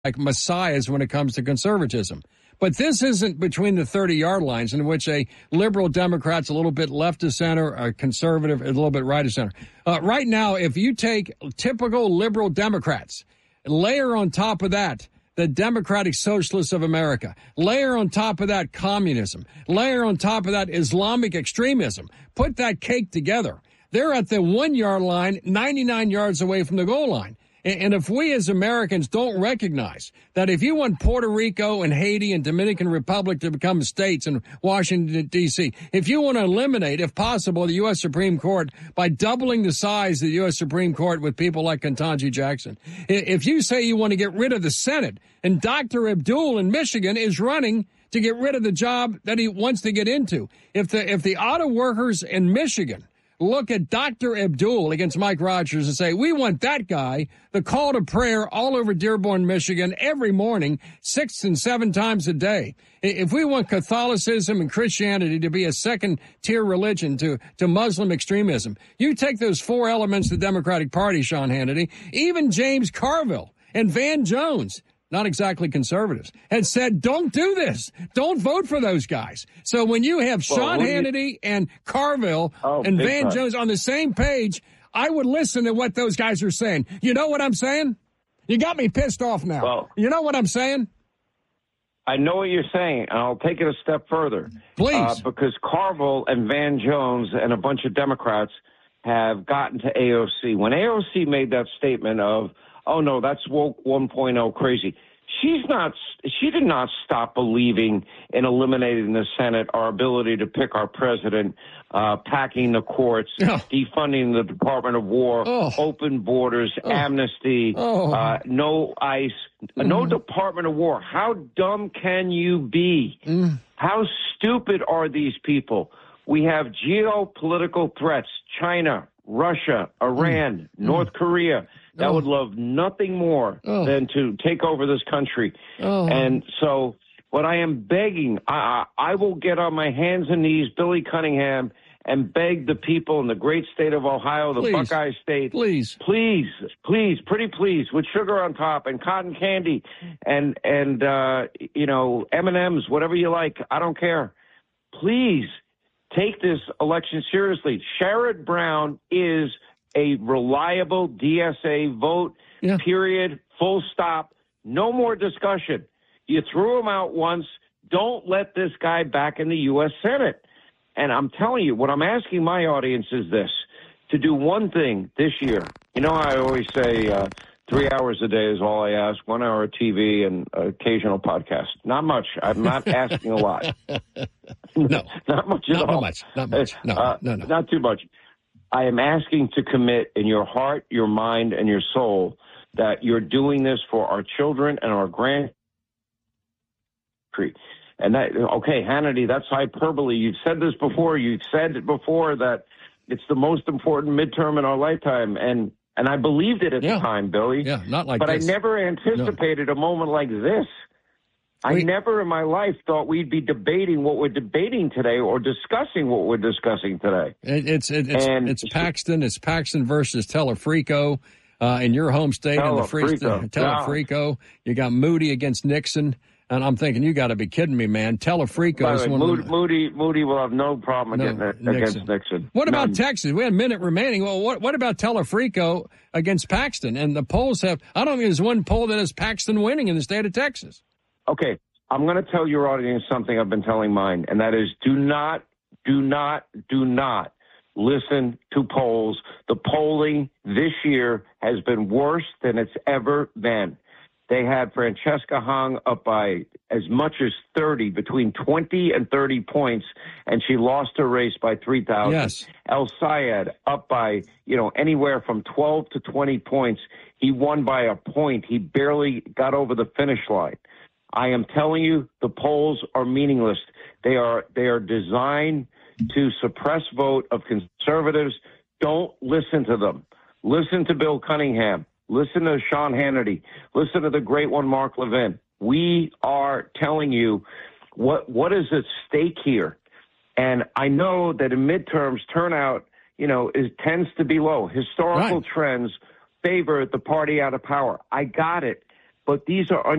like messiahs when it comes to conservatism. But this isn't between the 30-yard lines in which a liberal Democrat's a little bit left of center, a conservative a little bit right of center. Right now, if you take typical liberal Democrats, layer on top of that the Democratic Socialists of America, layer on top of that communism, layer on top of that Islamic extremism, put that cake together. They're at the 1-yard line, 99 yards away from the goal line. And if we as Americans don't recognize that if you want Puerto Rico and Haiti and Dominican Republic to become states in Washington, D.C., if you want to eliminate, if possible, the U.S. Supreme Court by doubling the size of the U.S. Supreme Court with people like Ketanji Jackson, if you say you want to get rid of the Senate and Dr. Abdul in Michigan is running to get rid of the job that he wants to get into, if the auto workers in Michigan look at Dr. Abdul against Mike Rogers and say, we want that guy, the call to prayer all over Dearborn, Michigan, every morning, 6 and 7 times a day. If we want Catholicism and Christianity to be a second-tier religion to Muslim extremism, you take those 4 elements of the Democratic Party, Sean Hannity, even James Carville and Van Jones, not exactly conservatives, had said, don't do this. Don't vote for those guys. So when you have Sean Hannity and Carville and Van Jones on the same page, I would listen to what those guys are saying. You know what I'm saying? You got me pissed off now. Well, you know what I'm saying? I know what you're saying, and I'll take it a step further. Please. Because Carville and Van Jones and a bunch of Democrats have gotten to AOC. When AOC made that statement of, oh, no, that's woke 1.0 crazy. She did not stop believing in eliminating the Senate, our ability to pick our president, packing the courts, defunding the Department of War, open borders, amnesty, no ICE, no Department of War. How dumb can you be? How stupid are these people? We have geopolitical threats, China, Russia, Iran, North Korea, that would love nothing more than to take over this country. And so what I am begging, I will get on my hands and knees, Billy Cunningham, and beg the people in the great state of Ohio, the Buckeye State, please, pretty please, with sugar on top and cotton candy and M&Ms, whatever you like. I don't care. Please take this election seriously. Sherrod Brown is a reliable DSA vote, period, full stop, no more discussion. You threw him out once. Don't let this guy back in the U.S. Senate. And I'm telling you, what I'm asking my audience is this, to do one thing this year. You know, I always say 3 hours a day is all I ask, 1 hour of TV and occasional podcast. Not much. I'm not asking a lot. No. Not much at all. Not much. No. Not too much. I am asking to commit in your heart, your mind, and your soul that you're doing this for our children and our grandchildren. And that, okay, Hannity, that's hyperbole. You've said this before. You've said it before that it's the most important midterm in our lifetime. And I believed it at the time, Billy. Yeah, not like but this. I never anticipated a moment like this. I never in my life thought we'd be debating what we're debating today or discussing what we're discussing today. It's Paxton. It's Paxton versus Telefrico in your home state in the free state. Telefrico. You got Moody against Nixon. And I'm thinking, you got to be kidding me, man. Telefrico is one of the... Moody will have no problem against Nixon. What about Texas? We had a minute remaining. Well, what about Telefrico against Paxton? And the polls have... I don't think there's one poll that has Paxton winning in the state of Texas. Okay, I'm going to tell your audience something I've been telling mine, and that is do not listen to polls. The polling this year has been worse than it's ever been. They had Francesca Hong up by as much as 30, between 20 and 30 points, and she lost her race by 3,000. Yes. El Sayed up by, anywhere from 12 to 20 points. He won by a point. He barely got over the finish line. I am telling you, the polls are meaningless. They are designed to suppress vote of conservatives. Don't listen to them. Listen to Bill Cunningham. Listen to Sean Hannity. Listen to the great one, Mark Levin. We are telling you what is at stake here. And I know that in midterms, turnout, tends to be low. Historical trends favor the party out of power. I got it. but these are